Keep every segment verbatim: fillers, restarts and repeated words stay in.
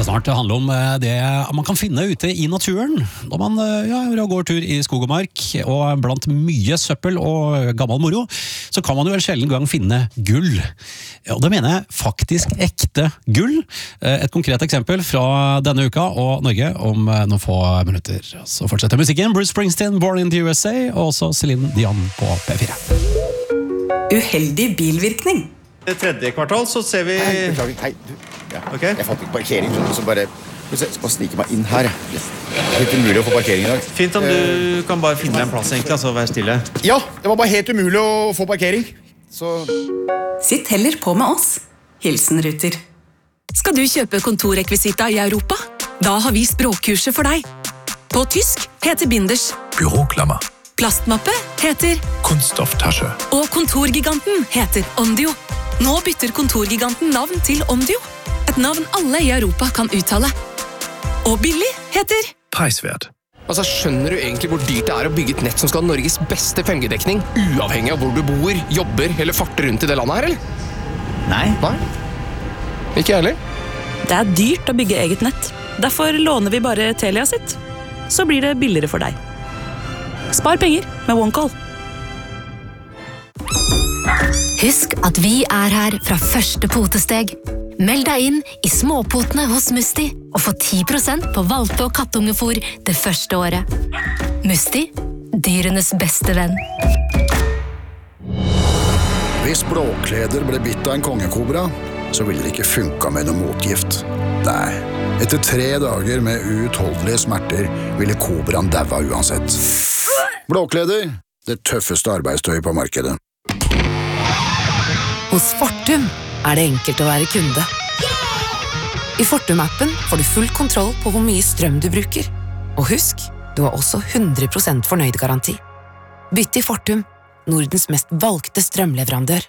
skal snart handle om det man kan finne ute i naturen når man ja, går tur i skog og mark, og blant mye søppel og gammel moro, så kan man jo vel sjelden gang finne gull. Og det mener jeg faktisk ekte gull. Et konkret eksempel fra denne uka og Norge om noen få minutter. Så fortsetter musikken. Bruce Springsteen, Born in the U S A, og også Celine Dion på P fire. Uheldig bilvirkning. I tredje kvartal så ser vi... Hei, beklager, hei, du. Ja. Okay. Jeg fant ikke parkering, så bare... Jeg skal bare snike meg inn her. Det er helt umulig å få parkering i dag. Fint om du kan bare finne en plass egentlig, altså være stille. Ja, det var bare helt umulig å få parkering. Så... Sitt heller på med oss. Hilsen Ruter. Skal du kjøpe kontorrekvisita i Europa? Da har vi språkkurset for deg. På tysk heter Binders Büroklammer. Plastmappe heter Kunststofftasche. Og kontorgiganten heter Ondio. Nå bytter kontorgiganten navn til Ondio. Et navn alle i Europa kan uttale. Og billig heter Preisvert. Altså, skjønner du egentlig hvor dyrt det er å bygge et nett som skal ha Norges beste fem G-dekning, uavhengig av hvor du bor, jobber eller farter rundt i det landet her, eller? Nei. Nei? Ikke jeg heller. Det er dyrt å bygge eget nett. Derfor låner vi bare Telia sitt. Så blir det billigere for deg. Spar penger med OneCall. Husk at vi er her fra første potesteg. Meld deg inn i småpotene hos Musti og få ti prosent på valpe- og kattungefôr det første året. Musti, dyrenes beste venn. Hvis Blåkleder ble bitt av en kongekobra, så ville det ikke funka med noe motgift. Nei, etter tre dager med uutholdelige smerter ville kobraen daua uansett. Blåkleder, det tøffeste arbeidstøyet på markedet. Hos Fortum er det enkelt å være kunde. I Fortum-appen får du full kontroll på hvor mye strøm du bruker. Og husk, du har også hundre prosent fornøyd-garanti. Bytt til Fortum, Nordens mest valgte strømleverandør.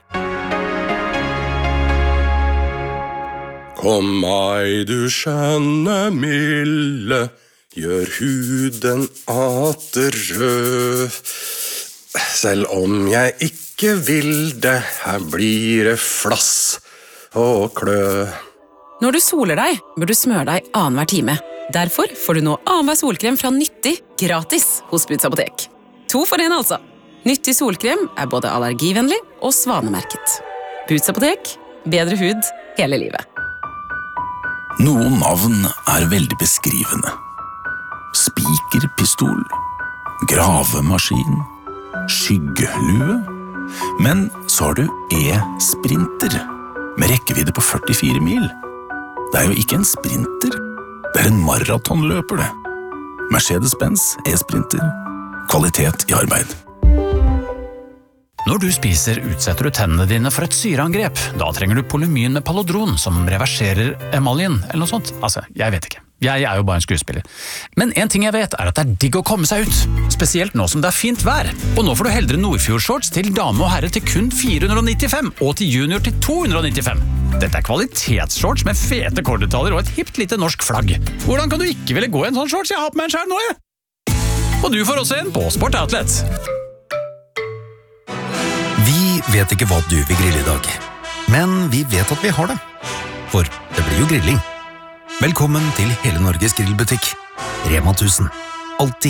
Kom meg, du skjønne milde, gjør huden atter rød. Selv om jeg ikke vil det, her blir det flass og klø. Når du soler deg, bør du smøre deg annenhver time. Derfor får du nå annenhver solkrem fra Nyttig gratis hos Buds Apotek. To for en altså. Nyttig solkrem er både allergivennlig og svanemerket. Buds Apotek, bedre hud hele livet. Noen navn er veldig beskrivende. Spikerpistol, gravemaskin, skyggelue. Men så har du e-sprinter, med rekkevidde på førtifire mil. Det er jo ikke en sprinter, det er en maratonløper det. Mercedes-Benz e-sprinter. Kvalitet i arbeid. Når du spiser, utsetter du tennene dine for et syreangrep. Da trenger du Polymyn med Palodron, som reverserer emaljen, eller noe sånt. Altså, jeg vet ikke. Jeg er jo bare en skuespiller. Men en ting jeg vet er at det er digg å komme seg ut. Spesielt nå som det er fint vær. Og nå får du heldre Nordfjord-shorts til dame og herre til kun fire hundre nittifem, og til junior til to hundre nittifem. Dette er kvalitetsshorts med fete korddetaljer og et hipt lite norsk flagg. Hvordan kan du ikke ville gå i en sånn shorts? Jeg har på meg en skjær nå, jeg. Og du får også en på Sport Outlet. Vi vet ikke hva du vil grille i dag, men vi vet at vi har det. For det blir jo grilling. Velkommen til Hele Norges grillbutikk. Rema tusen. Alltid